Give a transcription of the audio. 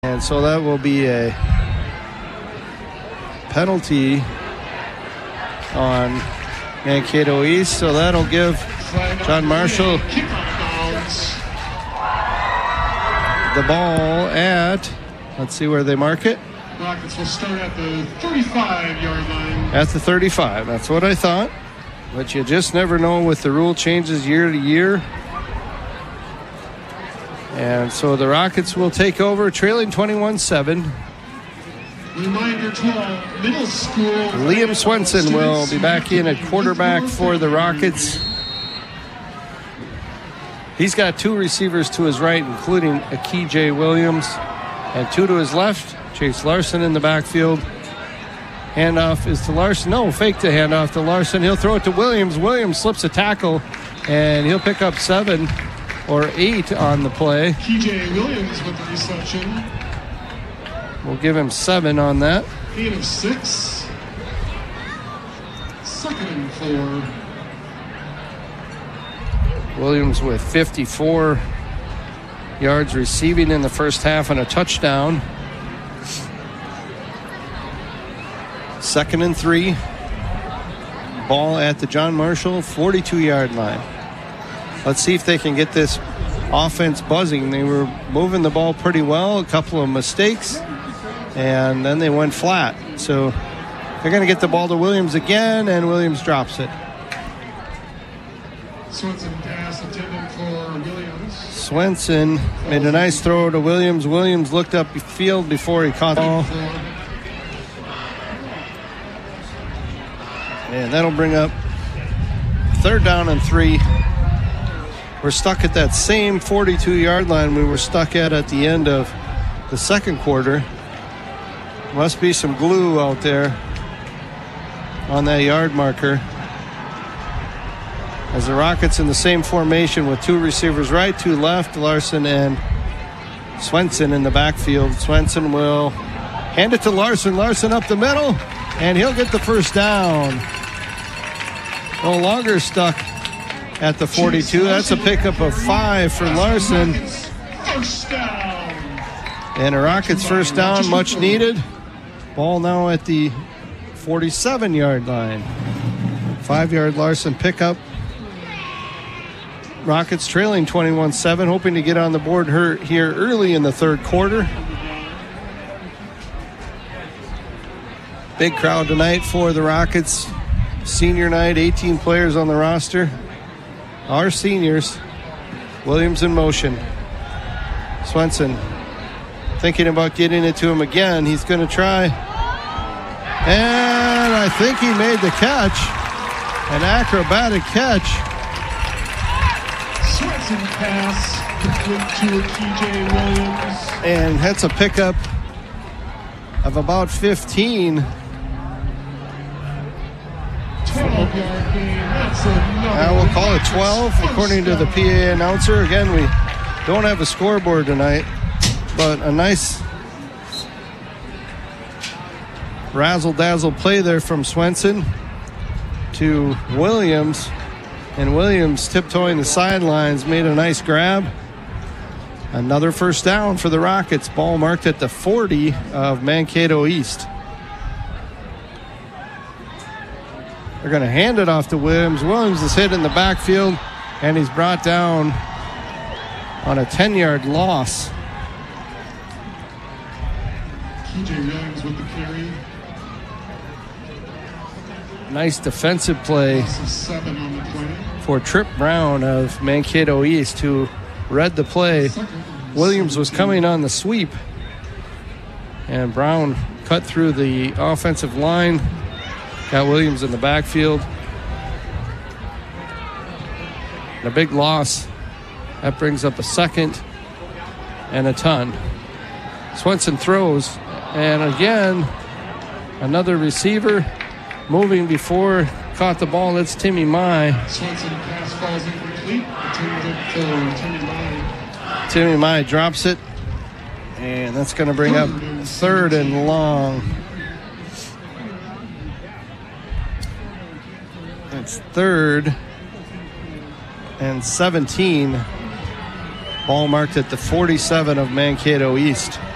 And so that will be a penalty on Mankato East. So that'll give John Marshall the ball at, let's see where they mark it. Rockets will start at the 35-yard line. At the 35. That's what I thought. But you just never know with the rule changes year to year. And so the Rockets will take over, trailing 21-7. Reminder to all middle school. Liam Swenson will be back in at quarterback for the Rockets. He's got two receivers to his right, including Akey J. Williams, and two to his left. Chase Larson in the backfield. Handoff is to Larson. No, fake the handoff to Larson. He'll throw it to Williams. Williams slips a tackle, and he'll pick up 7 or 8 on the play. TJ Williams with the reception. We'll give him 7 on that. 8 of 6. 2nd and 4. Williams with 54 yards receiving in the first half and a touchdown. 2nd and 3. Ball at the John Marshall 42-yard line. Let's see if they can get this offense buzzing. They were moving the ball pretty well, a couple of mistakes, and then they went flat. So they're going to get the ball to Williams again, and Williams drops it. Swenson pass intended for Williams. Swenson made a nice throw to Williams. Williams looked up the field before he caught the ball. And that'll bring up 3rd down and 3. We're stuck at that same 42-yard line we were stuck at the end of the second quarter. Must be some glue out there on that yard marker. As the Rockets in the same formation with 2 receivers right, 2 left, Larson and Swenson in the backfield. Swenson will hand it to Larson. Larson up the middle, and he'll get the first down. No longer stuck at the 42. That's a pickup of 5 for Larson. First down. And a Rockets first down, much needed. Ball now at the 47-yard line. 5-yard Larson pickup. Rockets trailing 21-7, hoping to get on the board here early in the third quarter. Big crowd tonight for the Rockets. Senior night, 18 players on the roster. Our seniors. Williams in motion. Swenson thinking about getting it to him again. He's going to try. And I think he made the catch. An acrobatic catch. Swenson pass complete to TJ Williams. And that's a pickup of about 15. 12-yard gain. That's another. We'll call it 12, according to the PA announcer. Again, we don't have a scoreboard tonight, but a nice razzle-dazzle play there from Swenson to Williams. And Williams, tiptoeing the sidelines, made a nice grab. Another first down for the Rockets. Ball marked at the 40 of Mankato East. They're going to hand it off to Williams. Williams is hit in the backfield, and he's brought down on a 10-yard loss. TJ Williams with the carry. Nice defensive play Loss of 7 on the play. for Trip Brown of Mankato East, who read the play. Williams was coming on the sweep, and Brown cut through the offensive line. Got Williams in the backfield. And a big loss. That brings up a 2nd and a ton. Swenson throws, and again, another receiver moving before caught the ball. That's Timmy Mai. Swenson pass falls incomplete. Intended for Timmy Mai. Timmy Mai drops it, and that's going to bring up 3rd and long. It's 3rd and 17. Ball marked at the 47 of Mankato East.